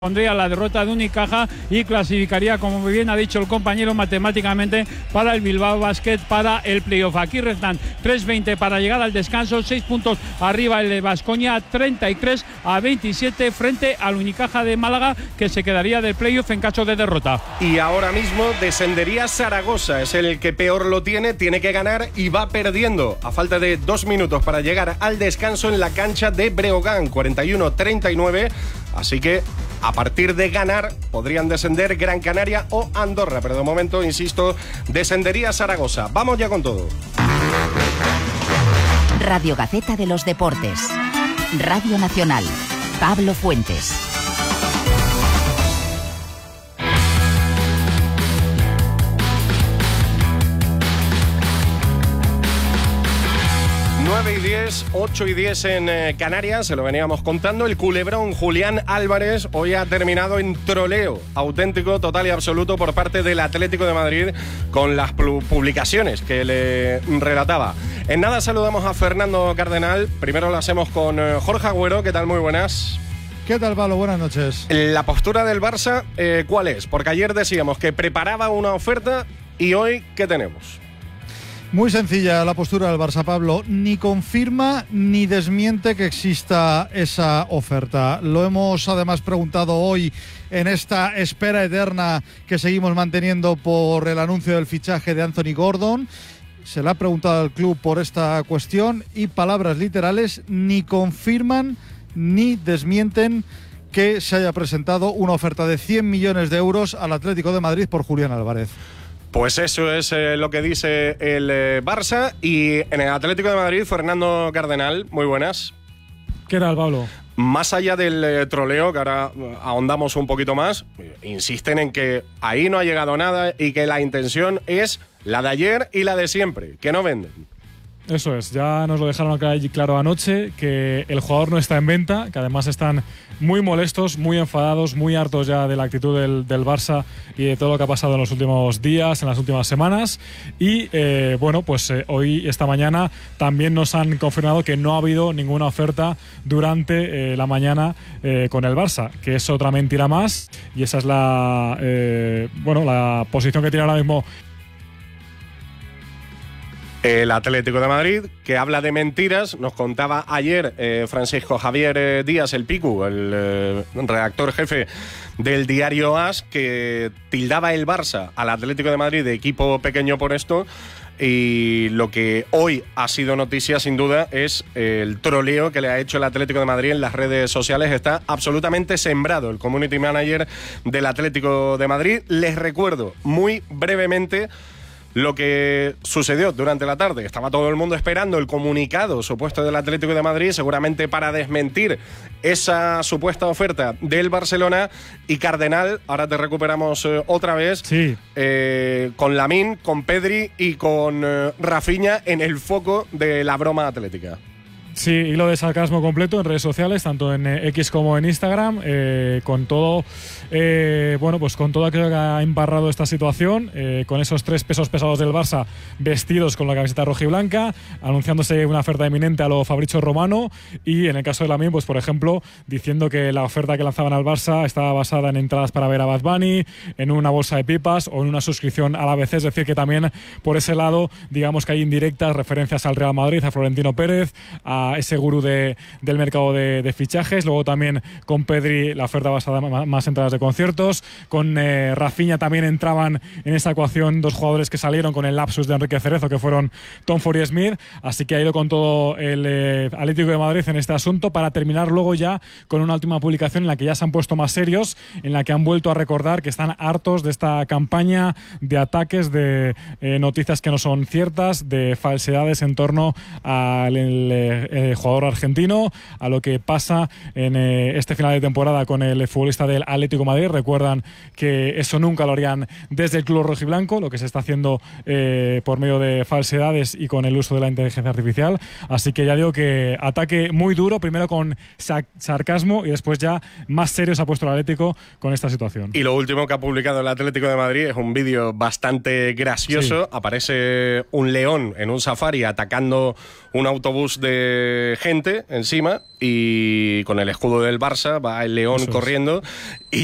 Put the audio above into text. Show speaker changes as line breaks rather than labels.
Pondría la derrota de Unicaja y clasificaría, como bien ha dicho el compañero, matemáticamente para el Bilbao Basket para el playoff. Aquí restan 3:20 para llegar al descanso, 6 puntos arriba el de Baskonia, 33-27 frente al Unicaja de Málaga, que se quedaría del playoff en caso de derrota.
Y ahora mismo descendería Zaragoza, es el que peor lo tiene que ganar y va perdiendo a falta de 2 minutos para llegar al descanso en la cancha de Breogán, 41-39, así que a partir de ganar podrían descender Gran Canaria o Andorra, pero de momento, insisto, descendería Zaragoza. Vamos ya con todo.
Radio Gaceta de los Deportes. Radio Nacional. Pablo Fuentes.
Y 10, 8 y 10 en Canarias, se lo veníamos contando. El culebrón Julián Álvarez hoy ha terminado en troleo auténtico, total y absoluto por parte del Atlético de Madrid con las publicaciones que le relataba. En nada saludamos a Fernando Cardenal. Primero lo hacemos con Jorge Agüero. ¿Qué tal? Muy buenas.
¿Qué tal, Pablo? Buenas noches.
La postura del Barça, ¿cuál es? Porque ayer decíamos que preparaba una oferta y hoy, ¿qué tenemos?
Muy sencilla la postura del Barça, Pablo. Ni confirma ni desmiente que exista esa oferta. Lo hemos además preguntado hoy en esta espera eterna que seguimos manteniendo por el anuncio del fichaje de Anthony Gordon. Se le ha preguntado al club por esta cuestión y, palabras literales, ni confirman ni desmienten que se haya presentado una oferta de 100 millones de euros al Atlético de Madrid por Julián Álvarez.
Pues eso es lo que dice el Barça. Y en el Atlético de Madrid, Fernando Cardenal, muy buenas.
¿Qué tal, Pablo?
Más allá del troleo, que ahora ahondamos un poquito más, insisten en que ahí no ha llegado nada y que la intención es la de ayer y la de siempre, que no venden.
Eso es, ya nos lo dejaron claro anoche, que el jugador no está en venta, que además están muy molestos, muy enfadados, muy hartos ya de la actitud del Barça y de todo lo que ha pasado en los últimos días, en las últimas semanas. Y hoy, esta mañana, también nos han confirmado que no ha habido ninguna oferta durante la mañana con el Barça, que es otra mentira más, y esa es la posición que tiene ahora mismo
el Atlético de Madrid, que habla de mentiras. Nos contaba ayer Francisco Javier Díaz, el Picu, el redactor jefe del diario AS, que tildaba el Barça al Atlético de Madrid de equipo pequeño por esto. Y lo que hoy ha sido noticia, sin duda, es el troleo que le ha hecho el Atlético de Madrid en las redes sociales. Está absolutamente sembrado el community manager del Atlético de Madrid. Les recuerdo muy brevemente lo que sucedió durante la tarde. Estaba todo el mundo esperando el comunicado supuesto del Atlético de Madrid, seguramente para desmentir esa supuesta oferta del Barcelona. Y Cardenal, ahora te recuperamos otra vez,
sí.
Con Lamine, con Pedri y con Rafinha en el foco de la broma atlética.
Sí, hilo de sarcasmo completo en redes sociales, tanto en X como en Instagram, con todo, con todo aquello que ha embarrado esta situación, con esos 3 pesos pesados del Barça vestidos con la camiseta rojiblanca, anunciándose una oferta inminente a lo Fabrizio Romano, y en el caso de Lamine, pues por ejemplo, diciendo que la oferta que lanzaban al Barça estaba basada en entradas para ver a Bad Bunny, en una bolsa de pipas o en una suscripción al ABC, es decir, que también por ese lado, digamos que hay indirectas referencias al Real Madrid, a Florentino Pérez, a ese gurú del mercado de fichajes. Luego también con Pedri la oferta basada más en entradas de conciertos. Con Rafinha también entraban en esa ecuación 2 jugadores que salieron con el lapsus de Enrique Cerezo, que fueron Tom Ford y Smith. Así que ha ido con todo el Atlético de Madrid en este asunto, para terminar luego ya con una última publicación en la que ya se han puesto más serios, en la que han vuelto a recordar que están hartos de esta campaña de ataques, de noticias que no son ciertas, de falsedades en torno al jugador argentino, a lo que pasa en este final de temporada con el futbolista del Atlético de Madrid. Recuerdan que eso nunca lo harían desde el club rojiblanco, lo que se está haciendo por medio de falsedades y con el uso de la inteligencia artificial. Así que ya digo que ataque muy duro, primero con sarcasmo y después ya más serio se ha puesto el Atlético con esta situación.
Y lo último que ha publicado el Atlético de Madrid es un vídeo bastante gracioso. Sí. Aparece un león en un safari atacando un autobús de gente encima y con el escudo del Barça va el león corriendo y